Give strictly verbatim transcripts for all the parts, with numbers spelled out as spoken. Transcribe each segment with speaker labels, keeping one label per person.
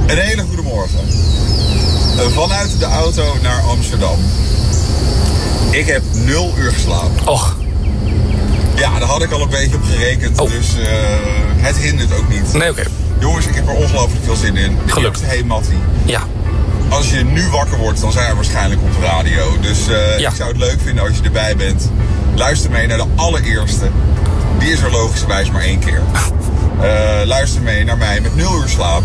Speaker 1: Een hele goede morgen. Uh, vanuit de auto naar Amsterdam. Ik heb nul uur geslapen.
Speaker 2: Och.
Speaker 1: Ja, daar had ik al een beetje op gerekend, oh. dus uh, het hindert ook niet.
Speaker 2: Nee, oké. Okay.
Speaker 1: Jongens, ik heb er ongelooflijk veel zin in.
Speaker 2: Gelukkig.
Speaker 1: Hey, Mattie.
Speaker 2: Ja.
Speaker 1: Als je nu wakker wordt, dan zijn we waarschijnlijk op de radio. Dus uh, ja. ik zou het leuk vinden als je erbij bent. Luister mee naar de allereerste. Die is er logischerwijs maar één keer. Uh, luister mee naar mij met nul uur slaap.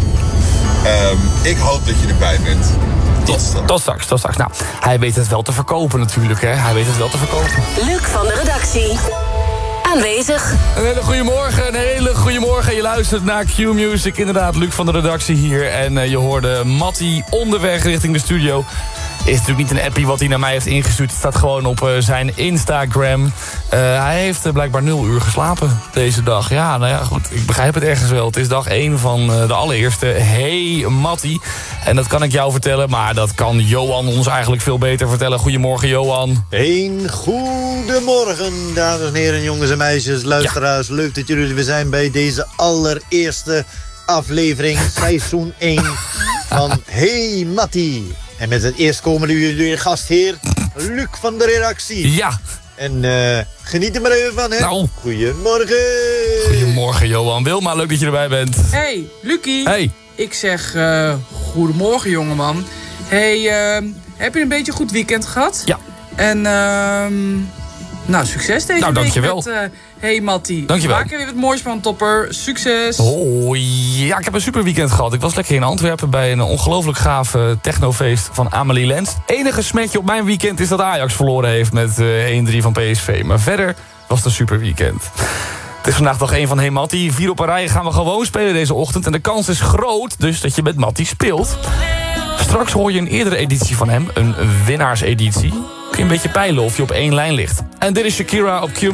Speaker 1: Um, ik hoop dat je erbij bent. Tot straks.
Speaker 2: Tot straks, tot straks. Nou, hij weet het wel te verkopen natuurlijk, hè. Hij weet het wel te verkopen.
Speaker 3: Luc van de redactie. Aanwezig.
Speaker 2: Een hele goede morgen, een hele goede morgen. Je luistert naar Q-Music, inderdaad, Luc van de redactie hier. En uh, je hoorde Mattie onderweg richting de studio. Is natuurlijk niet een appie wat hij naar mij heeft ingestuurd. Het staat gewoon op uh, zijn Instagram. Uh, hij heeft uh, blijkbaar nul uur geslapen deze dag. Ja, nou ja, goed, ik begrijp het ergens wel. Het is dag één van uh, de allereerste Hey Mattie. En dat kan ik jou vertellen, maar dat kan Johan ons eigenlijk veel beter vertellen. Goedemorgen, Johan.
Speaker 4: Een goedemorgen, dames en heren, jongens en meisjes, luisteraars. Ja. Leuk dat jullie weer zijn bij deze allereerste aflevering, seizoen één van Hey Mattie. En met het eerstkomende jullie gastheer, Luc van de redactie.
Speaker 2: Ja.
Speaker 4: En uh, geniet er maar even van, hè.
Speaker 2: Nou.
Speaker 4: Goedemorgen.
Speaker 2: Goedemorgen, Johan. Wilma, leuk dat je erbij bent.
Speaker 5: Hey, Lucie.
Speaker 2: Hey.
Speaker 5: Ik zeg uh, goedemorgen, jongeman. Hey, uh, heb je een beetje een goed weekend gehad?
Speaker 2: Ja.
Speaker 5: En, uh, nou, succes deze
Speaker 2: nou,
Speaker 5: week
Speaker 2: dankjewel.
Speaker 5: met uh, Hey Mattie.
Speaker 2: Dankjewel.
Speaker 5: Maak er weer wat moois van, topper. Succes.
Speaker 2: Oh, ja, ik heb een super weekend gehad. Ik was lekker in Antwerpen bij een ongelooflijk gaaf uh, technofeest van Amelie Lens. Het enige smetje op mijn weekend is dat Ajax verloren heeft met uh, één drie van P S V. Maar verder was het een super weekend. Het is vandaag dag één van Hey Mattie. Vier op een rij gaan we gewoon spelen deze ochtend. En de kans is groot dus dat je met Mattie speelt. Straks hoor je een eerdere editie van hem, een winnaarseditie. Kun je een beetje peilen of je op één lijn ligt. En dit is Shakira op Q.